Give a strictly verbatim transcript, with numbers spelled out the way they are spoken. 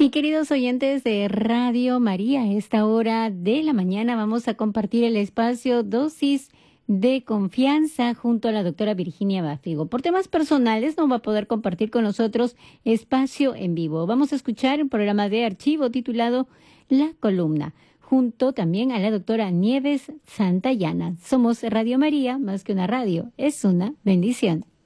Y queridos oyentes de Radio María, a esta hora de la mañana vamos a compartir el espacio Dosis de Confianza junto a la doctora Virginia Bafigo. Por temas personales no va a poder compartir con nosotros espacio en vivo. Vamos a escuchar un programa de archivo titulado La Columna, junto también a la doctora Nieves Santayana. Somos Radio María, más que una radio, es una bendición.